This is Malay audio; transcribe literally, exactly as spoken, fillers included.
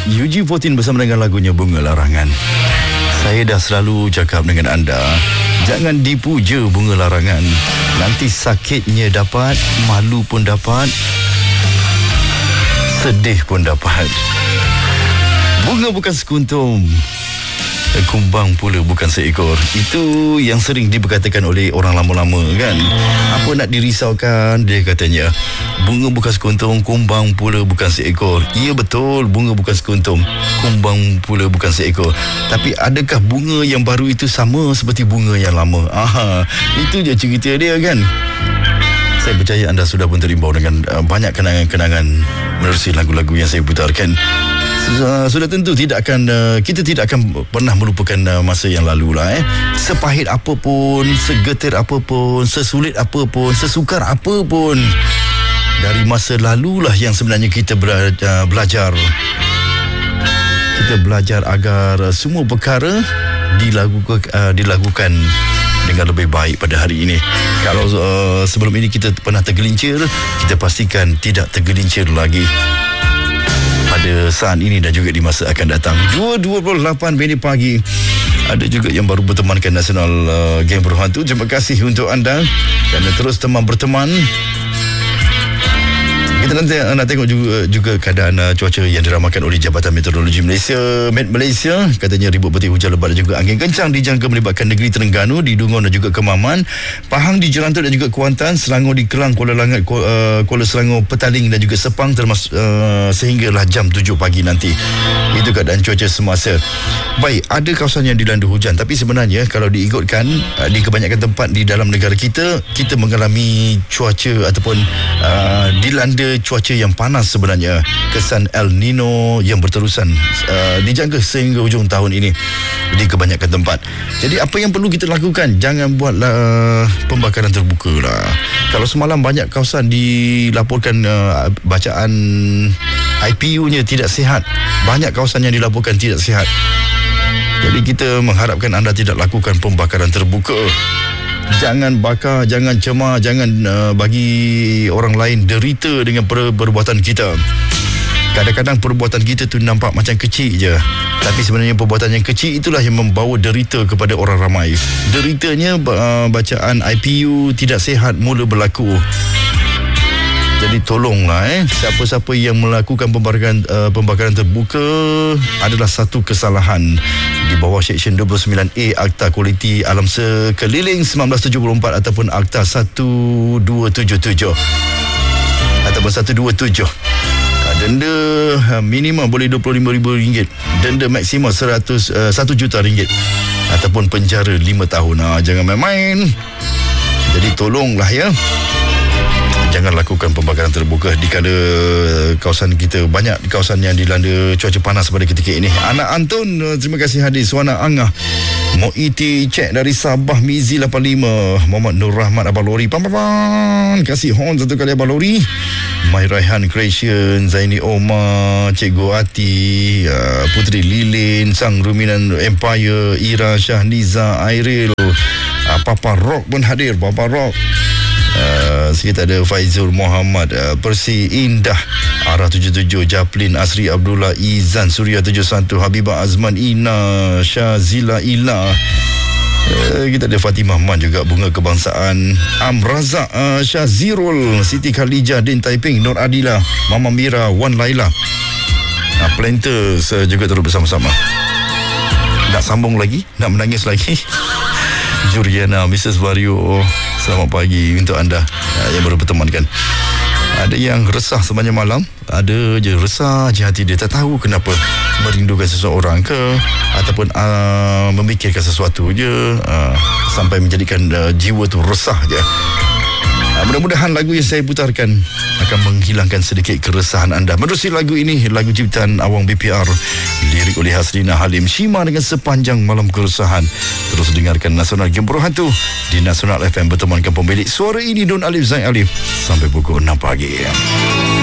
U G empat belas bersama dengan lagunya Bunga Larangan. Saya dah selalu cakap dengan anda, jangan dipuja bunga larangan. Nanti sakitnya dapat, malu pun dapat, sedih pun dapat. Bunga bukan sekuntum, kumbang pula bukan seekor. Itu yang sering diperkatakan oleh orang lama-lama kan. Apa nak dirisaukan, dia katanya. Bunga bukan sekuntum, kumbang pula bukan seekor. Ya betul, bunga bukan sekuntum, kumbang pula bukan seekor. Tapi adakah bunga yang baru itu sama seperti bunga yang lama? Aha, itu je cerita dia kan. Saya percaya anda sudah pun terimbau dengan uh, banyak kenangan-kenangan menerusi lagu-lagu yang saya putarkan. Uh, sudah tentu tidak akan uh, kita tidak akan pernah melupakan uh, masa yang lalu lah eh. Sepahit apapun, segetir apapun, sesulit apapun, sesukar apapun, dari masa lalulah yang sebenarnya kita bela- uh, belajar. Kita belajar agar uh, semua perkara dilakukan uh, dilakukan dengan lebih baik pada hari ini. Kalau uh, sebelum ini kita pernah tergelincir, kita pastikan tidak tergelincir lagi pada saat ini dan juga di masa akan datang. dua dua puluh lapan minit pagi. Ada juga yang baru bertemankan Nasional uh, Game Berhantu. Terima kasih untuk anda kerana terus teman berteman. Kita nanti nak tengok juga, juga keadaan uh, cuaca yang diramakan oleh Jabatan Meteorologi Malaysia, Met Malaysia. Katanya ribut petir hujan lebat dan juga angin kencang dijangka melibatkan negeri Terengganu, di Dungun dan juga Kemaman, Pahang di Jerantuk dan juga Kuantan, Selangor di Kelang, Kuala Langat, Kuala, uh, Kuala Selangor, Petaling dan juga Sepang termasuk uh, sehinggalah jam tujuh pagi nanti. Itu keadaan cuaca semasa. Baik, ada kawasan yang dilanda hujan, tapi sebenarnya kalau diikutkan uh, di kebanyakan tempat di dalam negara kita, kita mengalami cuaca ataupun uh, dilanda cuaca yang panas sebenarnya. Kesan El Nino yang berterusan uh, dijangka sehingga hujung tahun ini di kebanyakan tempat. Jadi apa yang perlu kita lakukan? Jangan buatlah uh, pembakaran terbuka lah. Kalau semalam banyak kawasan dilaporkan uh, bacaan I P U-nya tidak sihat, banyak kawasan yang dilaporkan tidak sihat. Jadi kita mengharapkan anda tidak lakukan pembakaran terbuka. Jangan bakar, jangan cemar, jangan uh, bagi orang lain derita dengan per- perbuatan kita. Kadang-kadang perbuatan kita tu nampak macam kecil je, tapi sebenarnya perbuatan yang kecil itulah yang membawa derita kepada orang ramai. Deritanya uh, bacaan I P U tidak sihat mula berlaku. Jadi tolonglah eh, siapa-siapa yang melakukan pembakaran uh, pembakaran terbuka adalah satu kesalahan di bawah Seksyen dua puluh sembilan A Akta Kualiti Alam Sekeliling sembilan belas tujuh puluh empat ataupun Akta seribu dua ratus tujuh puluh tujuh ataupun seribu dua ratus tujuh. Denda minimum boleh dua puluh lima ribu ringgit, denda maksimum seratus uh, satu juta ringgit ataupun penjara lima tahun. Ha, jangan main-main. Jadi tolonglah ya, jangan lakukan pembakaran terbuka di kala kawasan kita banyak kawasan yang dilanda cuaca panas pada ketika ini. Anak Antun, terima kasih hadir. Suana Angah, Moiti Cek dari Sabah, Mizi lapan lima, Muhammad Nur Rahmat Abang Lori, pam pam pam, kasih horn satu kali Abang Lori. Mai Raihan Creation, Zaini Omar, Cikgu Ati, uh, Putri Lilin, Sang Ruminan Empire, Ira Syahniza, Airil, uh, Papa Rock pun hadir. Papa Rock, Uh, kita ada Faizul Muhammad, uh, Persi Indah, Arah tujuh tujuh, Japlin Asri Abdullah, Izan Surya tujuh satu, Habibah Azman, Ina Syazila Ila, uh, kita ada Fatimah Man juga, Bunga Kebangsaan, Amrazak, uh, Syazirul, Siti Khalijah, Din Taiping, Nur Adila, Mama Mira, Wan Laila, uh, Planters uh, juga terus bersama-sama. Nak sambung lagi? Nak menangis lagi? Juriana, Missus Vario, selamat pagi untuk anda uh, yang baru bertemankan. Ada yang resah sepanjang malam, ada je resah je hati dia, tak tahu kenapa, merindukan seseorang ke ataupun uh, memikirkan sesuatu je uh, sampai menjadikan uh, jiwa tu resah je. Uh, mudah-mudahan lagu yang saya putarkan akan menghilangkan sedikit keresahan anda. Menerusi lagu ini, lagu ciptaan Awang B P R, lirik oleh Hasrina Halim, Shima dengan Sepanjang Malam Keresahan. Terus dengarkan Nasional Game Berhantu di Nasional F M, bertemankan pemilik suara ini Don Alif Zain Alif sampai pukul enam pagi.